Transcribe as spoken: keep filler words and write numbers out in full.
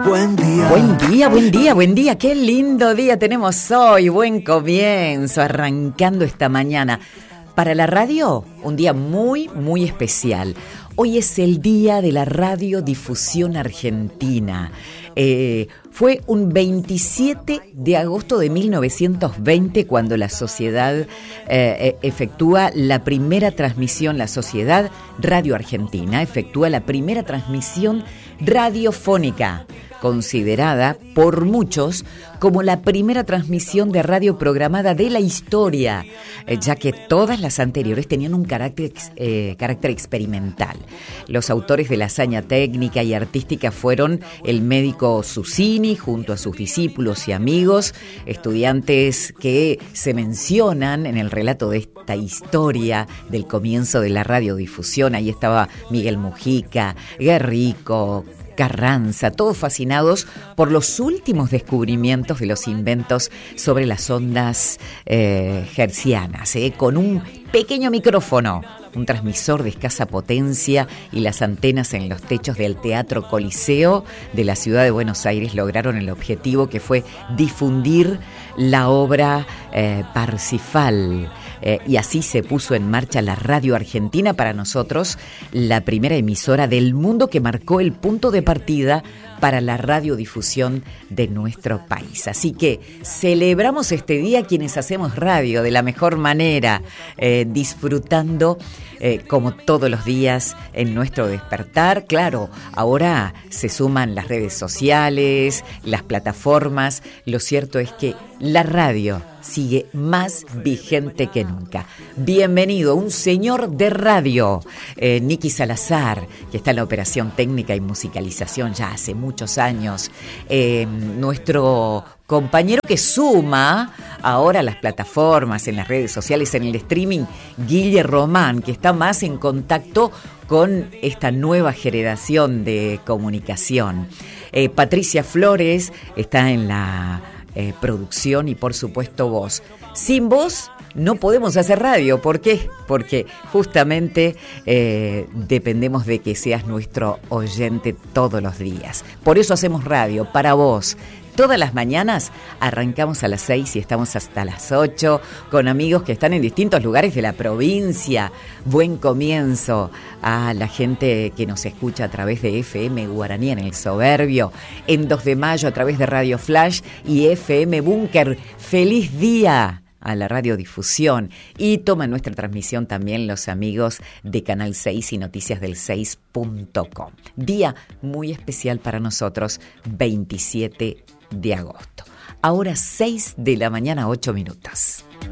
Buen día. Buen día, buen día, buen día. Qué lindo día tenemos hoy. Buen comienzo, arrancando esta mañana. Para la radio, un día muy, muy especial. Hoy es el Día de la Radiodifusión Argentina. Eh, fue un veintisiete de agosto de mil novecientos veinte cuando la sociedad eh, efectúa la primera transmisión, la Sociedad Radio Argentina efectúa la primera transmisión radiofónica, considerada por muchos como la primera transmisión de radio programada de la historia, eh, ya que todas las anteriores tenían un carácter, eh, carácter experimental. Los autores de la hazaña técnica y artística fueron el médico Susini, junto a sus discípulos y amigos, estudiantes que se mencionan en el relato de esta historia del comienzo de la radiodifusión. Ahí estaba Miguel Mujica, Guerrico, Carranza, todos fascinados por los últimos descubrimientos de los inventos sobre las ondas eh, hertzianas, eh, con un pequeño micrófono, un transmisor de escasa potencia y las antenas en los techos del Teatro Coliseo de la ciudad de Buenos Aires lograron el objetivo, que fue difundir la obra eh, Parsifal. Eh, y así se puso en marcha la Radio Argentina, para nosotros la primera emisora del mundo que marcó el punto de partida para la radiodifusión de nuestro país. Así que celebramos este día quienes hacemos radio de la mejor manera, eh, disfrutando eh, como todos los días en nuestro despertar. Claro, ahora se suman las redes sociales, las plataformas. Lo cierto es que la radio sigue más vigente que nunca. Bienvenido, un señor de radio, eh, Nicky Salazar, que está en la operación técnica y musicalización ya hace muchos años. Eh, nuestro compañero que suma ahora las plataformas, en las redes sociales, en el streaming, Guille Román, que está más en contacto con esta nueva generación de comunicación. Eh, Patricia Flores está en la Eh, producción y por supuesto vos. Sin vos no podemos hacer radio. ¿Por qué? Porque justamente eh, dependemos de que seas nuestro oyente todos los días. Por eso hacemos radio, para vos. Todas las mañanas arrancamos a las seis y estamos hasta las ocho con amigos que están en distintos lugares de la provincia. Buen comienzo a la gente que nos escucha a través de F M Guaraní en el Soberbio, en dos de mayo a través de Radio Flash y F M Búnker. ¡Feliz día a la radiodifusión! Y toman nuestra transmisión también los amigos de Canal seis y Noticias del seis punto com. Día muy especial para nosotros, veintisiete de agosto. Ahora seis de la mañana, ocho minutos.